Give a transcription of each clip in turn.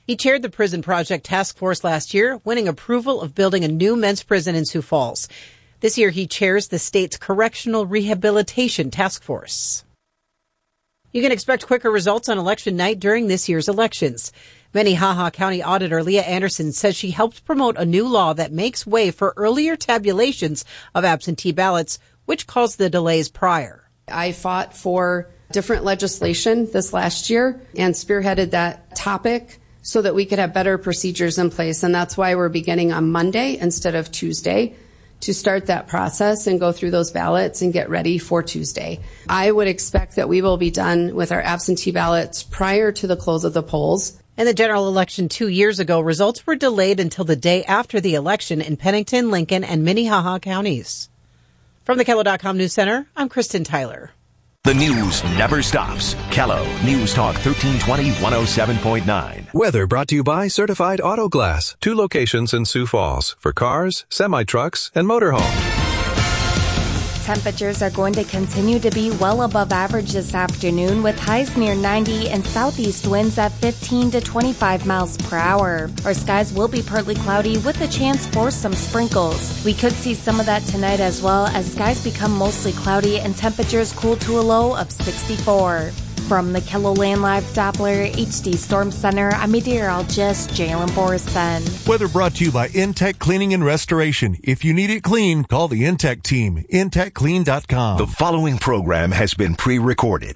He chaired the Prison Project Task Force last year, winning approval of building a new men's prison in Sioux Falls. This year, he chairs the state's Correctional Rehabilitation Task Force. You can expect quicker results on election night during this year's elections. Minnehaha County Auditor Leah Anderson says she helped promote a new law that makes way for earlier tabulations of absentee ballots, which caused the delays prior. I fought for different legislation this last year and spearheaded that topic so that we could have better procedures in place. And that's why we're beginning on Monday instead of Tuesday to start that process and go through those ballots and get ready for Tuesday. I would expect that we will be done with our absentee ballots prior to the close of the polls. In the general election 2 years ago, results were delayed until the day after the election in Pennington, Lincoln, and Minnehaha counties. From the KELO.com News Center, I'm Kristen Tyler. The news never stops. KELO News Talk 1320 107.9. Weather brought to you by Certified Auto Glass. 2 locations in Sioux Falls for cars, semi-trucks, and motorhomes. Temperatures are going to continue to be well above average this afternoon with highs near 90 and southeast winds at 15 to 25 miles per hour. Our skies will be partly cloudy with a chance for some sprinkles. We could see some of that tonight as well as skies become mostly cloudy and temperatures cool to a low of 64. From the KELOLAND Live Doppler HD Storm Center, I'm meteorologist Jalen Borison. Weather brought to you by Intech Cleaning and Restoration. If you need it clean, call the Intech team. IntechClean.com. The following program has been pre-recorded.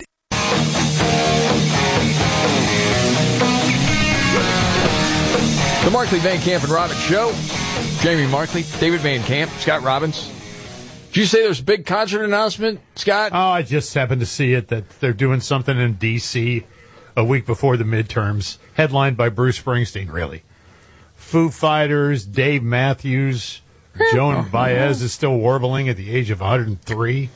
The Markley, Van Camp, and Robbins Show. Jamie Markley, David Van Camp, Scott Robbins. Did you say there's a big concert announcement, Scott? Oh, I just happened to see it, that they're doing something in D.C. a week before the midterms, headlined by Bruce Springsteen, really. Foo Fighters, Dave Matthews, Joan Baez is still warbling at the age of 103.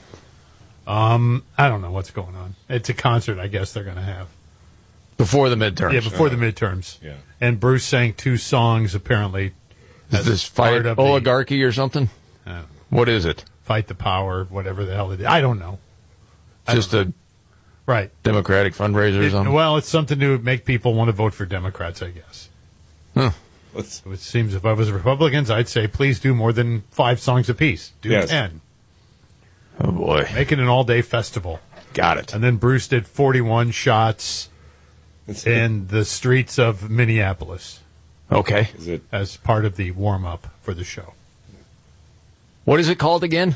I don't know what's going on. It's a concert, I guess, they're going to have. Before the midterms. Yeah, before the midterms. Yeah. And Bruce sang 2 songs, apparently. Is this Fight Oligarchy or something? What is it? Fight the Power, whatever the hell it is. I don't know. Just a Democratic fundraiser or something? Well, it's something to make people want to vote for Democrats, I guess. Huh. It seems if I was Republicans, I'd say please do more than 5 songs apiece. Do 10. Oh, boy. Make it an all-day festival. Got it. And then Bruce did 41 shots in the streets of Minneapolis. Okay. As part of the warm-up for the show. What is it called again?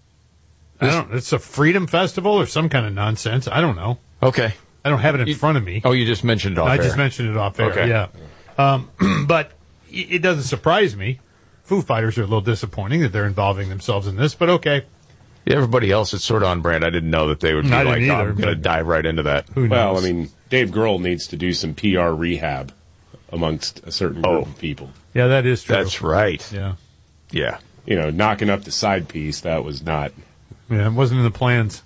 It's a freedom festival or some kind of nonsense. I don't know. Okay. I don't have it in front of me. Oh, you just mentioned it off air. I just mentioned it off air, okay. Yeah. But it doesn't surprise me. Foo Fighters are a little disappointing that they're involving themselves in this, but okay. Everybody else is sort of on brand. I didn't know that they would be I'm going to dive right into that. Who knows? Well, I mean, Dave Grohl needs to do some PR rehab amongst a certain group of people. Yeah, that is true. That's right. Yeah. Yeah. You know, knocking up the side piece, that was not... Yeah, it wasn't in the plans.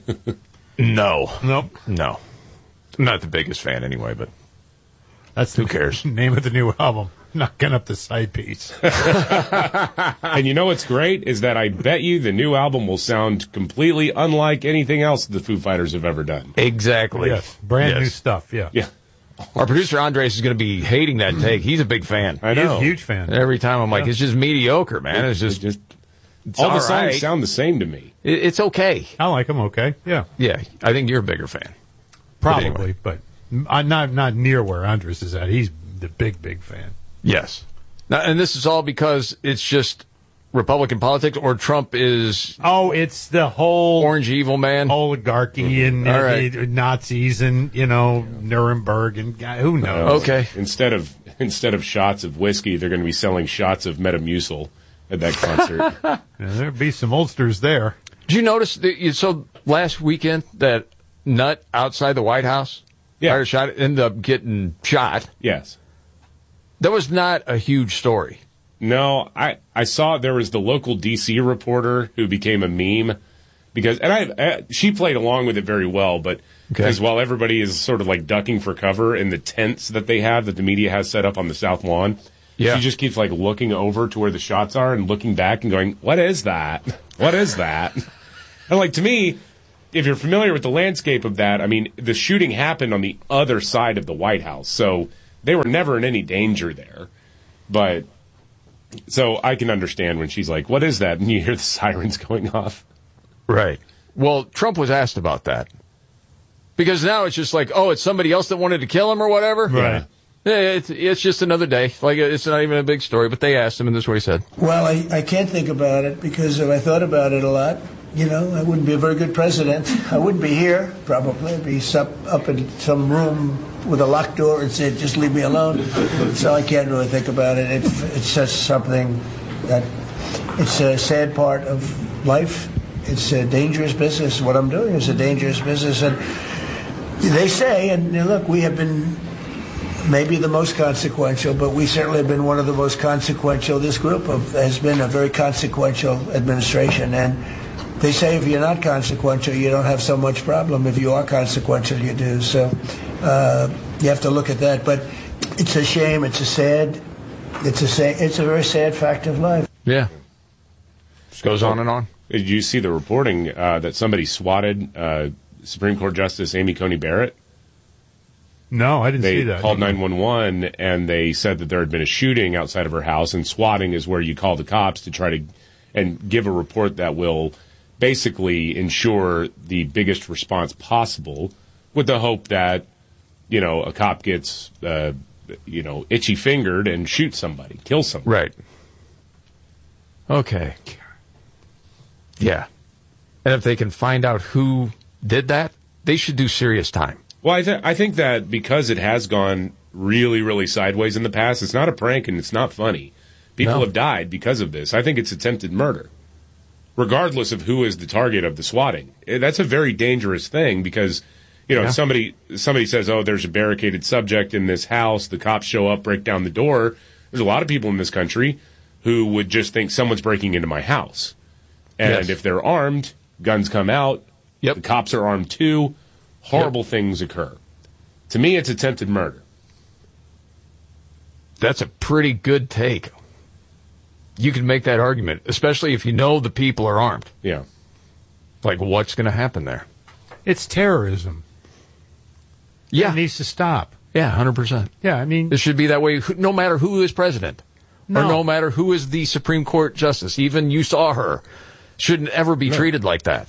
No. Nope. No. I'm not the biggest fan anyway, but who cares? Name of the new album, Knocking Up the Side Piece. And you know what's great is that I bet you the new album will sound completely unlike anything else the Foo Fighters have ever done. Exactly. Yes, brand new stuff, yeah. Yeah. Our producer Andres is going to be hating that take. He's a big fan. I know. He's a huge fan. Every time I'm like, it's just mediocre, man. It's just all the songs sound the same to me. It's okay. I like them okay, yeah. Yeah, I think you're a bigger fan. Probably, but I'm not near where Andres is at. He's the big fan. Yes. Now, and this is all because it's just Republican politics, or Trump is... Oh, it's the whole... Orange evil man? Oligarchy and the Nazis and, Nuremberg and who knows? Okay. Instead of shots of whiskey, they're going to be selling shots of Metamucil at that concert. There'll be some oldsters there. Did you notice, so last weekend, that nut outside the White House? Yeah. Ended up getting shot. Yes. That was not a huge story. No, I saw there was the local D.C. reporter who became a meme because, and she played along with it very well, but because while everybody is sort of like ducking for cover in the tents that they have that the media has set up on the South Lawn, she just keeps like looking over to where the shots are and looking back and going, "What is that? What is that?" And like to me, if you're familiar with the landscape of that, I mean, the shooting happened on the other side of the White House, so they were never in any danger there. But so I can understand when she's like, "What is that?" and you hear the sirens going off. Right. Well, Trump was asked about that because now it's just like, oh, it's somebody else that wanted to kill him or whatever. Right. Yeah, it's just another day. Like, it's not even a big story, but they asked him, and this is what he said. Well, I can't think about it because if I thought about it a lot, I wouldn't be a very good president. I wouldn't be here, probably. I'd be up in some room with a locked door and said, just leave me alone. So I can't really think about it. It's just something that it's a sad part of life. It's a dangerous business. What I'm doing is a dangerous business. And they say, and look, we have been maybe the most consequential, but we certainly have been one of the most consequential. This group has been a very consequential administration. And they say if you're not consequential, you don't have so much problem. If you are consequential, you do. So you have to look at that. But it's a shame. It's a very sad fact of life. Yeah. Just goes on and on. Did you see the reporting that somebody swatted Supreme Court Justice Amy Coney Barrett? No, I didn't see that. They called 911, and they said that there had been a shooting outside of her house, and swatting is where you call the cops to try to and give a report that will basically ensure the biggest response possible with the hope that, a cop gets, itchy-fingered and shoots somebody, kills somebody. Right. Okay. Yeah. And if they can find out who did that, they should do serious time. Well, I think that because it has gone really, really sideways in the past, it's not a prank and it's not funny. People have died because of this. I think it's attempted murder, regardless of who is the target of the swatting. That's a very dangerous thing because, somebody says, oh, there's a barricaded subject in this house. The cops show up, break down the door. There's a lot of people in this country who would just think someone's breaking into my house. And if they're armed, guns come out. Yep. The cops are armed too. Horrible things occur. To me, it's attempted murder. That's a pretty good take. You can make that argument, especially if you know the people are armed. Yeah. Like, what's going to happen there? It's terrorism. Yeah. It needs to stop. Yeah, 100%. Yeah, I mean... It should be that way no matter who is president. No. Or no matter who is the Supreme Court justice. Even you saw her. Shouldn't ever be treated like that.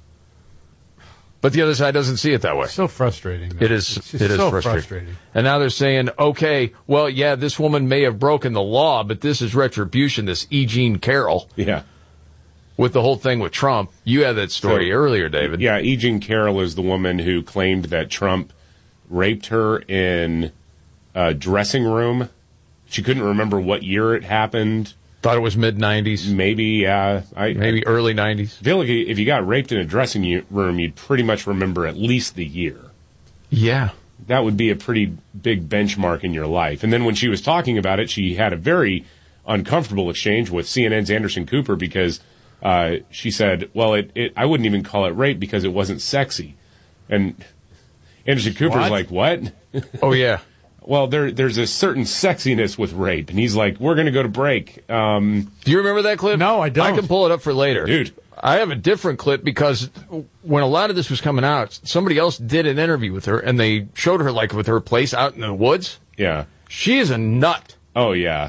But the other side doesn't see it that way. So frustrating. It is. It is so frustrating. And now they're saying, okay, well, yeah, this woman may have broken the law, but this is retribution. This E. Jean Carroll. Yeah. With the whole thing with Trump, you had that story earlier, David. Yeah, E. Jean Carroll is the woman who claimed that Trump raped her in a dressing room. She couldn't remember what year it happened. Thought it was mid-'90s. Maybe, yeah. Maybe early 90s. I feel like if you got raped in a dressing room, you'd pretty much remember at least the year. Yeah. That would be a pretty big benchmark in your life. And then when she was talking about it, she had a very uncomfortable exchange with CNN's Anderson Cooper because she said, well, I wouldn't even call it rape because it wasn't sexy. And Anderson Cooper's like, what? Oh, yeah. Well, there's a certain sexiness with rape. And he's like, we're going to go to break. Do you remember that clip? No, I don't. I can pull it up for later. Dude. I have a different clip because when a lot of this was coming out, somebody else did an interview with her, and they showed her, like, with her place out in the woods. Yeah. She is a nut. Oh, yeah.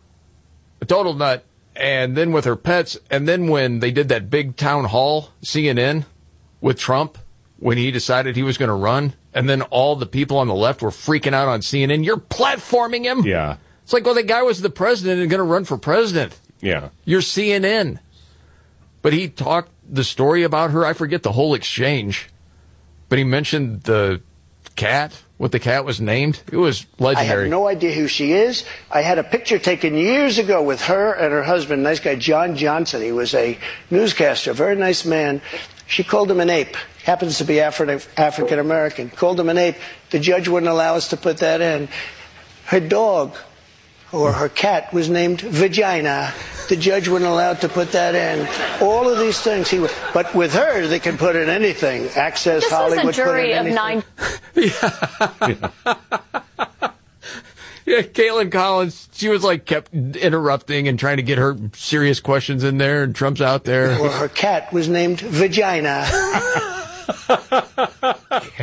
A total nut. And then with her pets, and then when they did that big town hall, CNN, with Trump, when he decided he was going to run, and then all the people on the left were freaking out on CNN. You're platforming him? Yeah. It's like, well, the guy was the president and going to run for president. Yeah. You're CNN. But he talked the story about her. I forget the whole exchange. But he mentioned the cat, what the cat was named. It was legendary. I have no idea who she is. I had a picture taken years ago with her and her husband, nice guy, John Johnson. He was a newscaster, a very nice man. She called him an ape. Happens to be African American. Called him an ape. The judge wouldn't allow us to put that in. Her dog, or her cat, was named Vagina. The judge wouldn't allow to put that in. All of these things. But with her, they can put in anything. Access, this Hollywood, was a jury put in of anything. 9. Yeah, Caitlin Collins, she was like kept interrupting and trying to get her serious questions in there, and Trump's out there. Or her cat was named Vagina.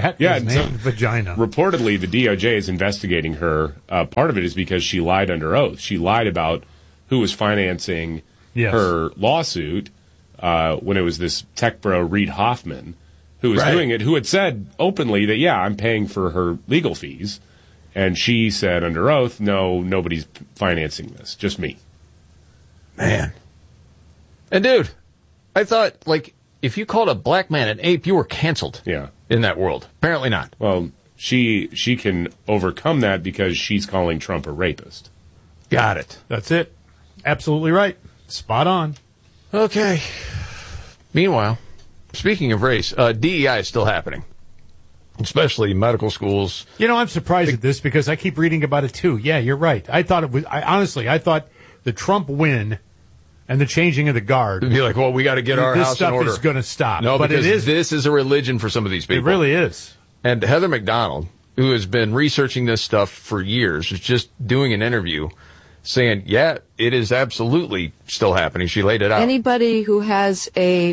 cat Yeah, was named Vagina. Reportedly, the DOJ is investigating her. Part of it is because she lied under oath. She lied about who was financing her lawsuit when it was this tech bro, Reid Hoffman, who was doing it, who had said openly that, I'm paying for her legal fees. And she said under oath, no, nobody's financing this, just me. Man. And dude, I thought, if you called a black man an ape, you were canceled in that world. Apparently not. Well, she can overcome that because she's calling Trump a rapist. Got it. That's it. Absolutely right. Spot on. Okay. Meanwhile, speaking of race, DEI is still happening, especially medical schools. I'm surprised at this because I keep reading about it too. Yeah, you're right. I thought I thought the Trump win and the changing of the guard. It'd be like, well, we got to get our house in order. This stuff is going to stop. No, but because this is a religion for some of these people. It really is. And Heather McDonald, who has been researching this stuff for years, was just doing an interview saying, it is absolutely still happening. She laid it out. Anybody who has a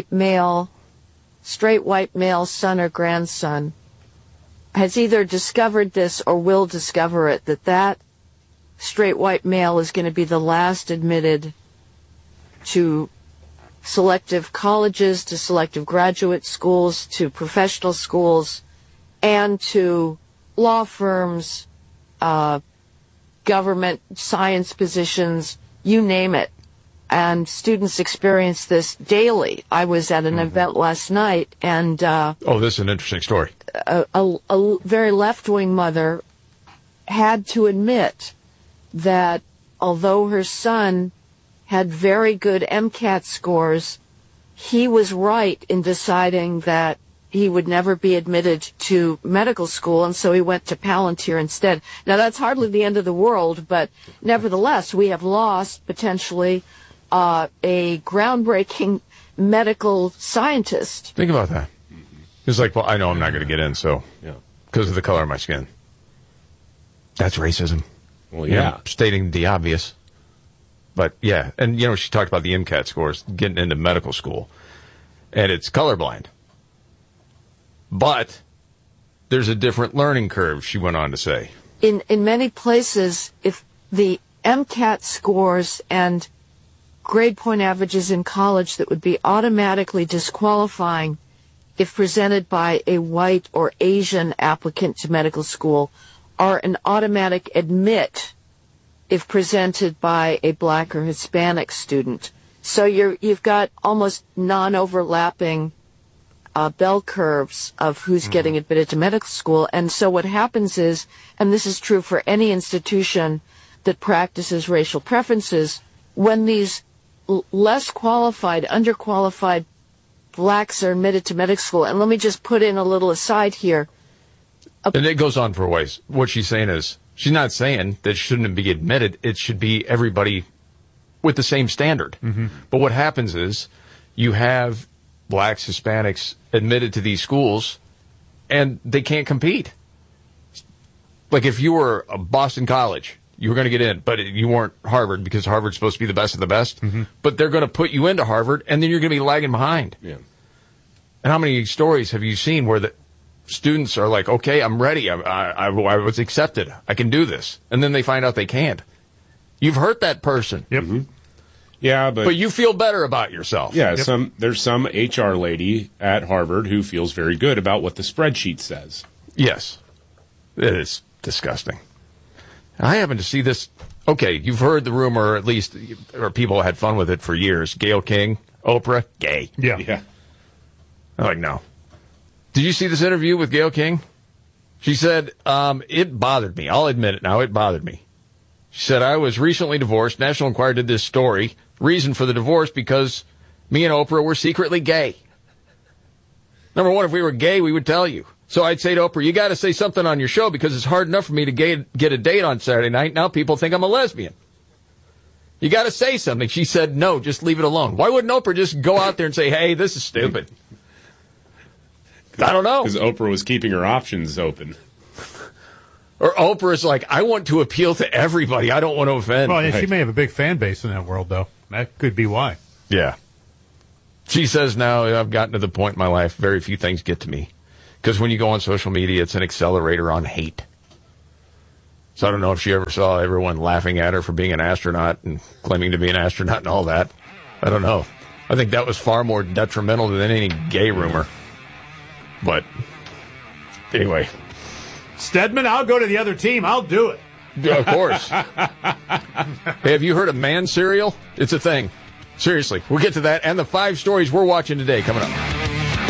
straight white male son or grandson has either discovered this or will discover it, that straight white male is going to be the last admitted to selective colleges, to selective graduate schools, to professional schools, and to law firms, government, science positions, you name it. And students experience this daily. I was at an event last night, and this is an interesting story. A very left-wing mother had to admit that although her son had very good MCAT scores, he was right in deciding that he would never be admitted to medical school, and so he went to Palantir instead. Now, that's hardly the end of the world, but nevertheless, we have lost, potentially, a groundbreaking medical scientist. Think about that. He's like, well, I know I'm not going to get in, so, because of the color of my skin. That's racism. Well, stating the obvious. But, and, she talked about the MCAT scores, getting into medical school, and it's colorblind. But there's a different learning curve, she went on to say. In many places, if the MCAT scores and grade point averages in college that would be automatically disqualifying if presented by a white or Asian applicant to medical school are an automatic admit if presented by a black or Hispanic student. So you've got almost non-overlapping bell curves of who's getting admitted to medical school. And so what happens is, and this is true for any institution that practices racial preferences, when these less qualified, underqualified blacks are admitted to medical school, and let me just put in a little aside here. And it goes on for a ways. What she's saying is, she's not saying that it shouldn't be admitted. It should be everybody with the same standard. Mm-hmm. But what happens is you have blacks, Hispanics admitted to these schools, and they can't compete. Like if you were a Boston College, you were going to get in, but you weren't Harvard because Harvard's supposed to be the best of the best. Mm-hmm. But they're going to put you into Harvard, and then you're going to be lagging behind. Yeah. And how many stories have you seen where the students are like, okay, I'm ready. I was accepted. I can do this. And then they find out they can't. You've hurt that person. Yep. Mm-hmm. Yeah, but you feel better about yourself. Yeah, yep. There's some HR lady at Harvard who feels very good about what the spreadsheet says. Yes. It is disgusting. I happen to see this. Okay, you've heard the rumor, or at least or people had fun with it for years. Gayle King, Oprah, gay. Yeah. I'm like, no. Did you see this interview with Gayle King? She said, it bothered me. I'll admit it now. It bothered me. She said, I was recently divorced. National Enquirer did this story. Reason for the divorce, because me and Oprah were secretly gay. Number one, if we were gay, we would tell you. So I'd say to Oprah, you got to say something on your show because it's hard enough for me to get a date on Saturday night. Now people think I'm a lesbian. You got to say something. She said, no, just leave it alone. Why wouldn't Oprah just go out there and say, hey, this is stupid? I don't know. Because Oprah was keeping her options open. Or Oprah's like, I want to appeal to everybody. I don't want to offend. Well, she may have a big fan base in that world, though. That could be why. Yeah. She says now, I've gotten to the point in my life, very few things get to me. Because when you go on social media, it's an accelerator on hate. So I don't know if she ever saw everyone laughing at her for being an astronaut and claiming to be an astronaut and all that. I don't know. I think that was far more detrimental than any gay rumor. But anyway. Stedman, I'll go to the other team. I'll do it. Of course. Hey, have you heard of man cereal? It's a thing. Seriously. We'll get to that and the 5 stories we're watching today coming up.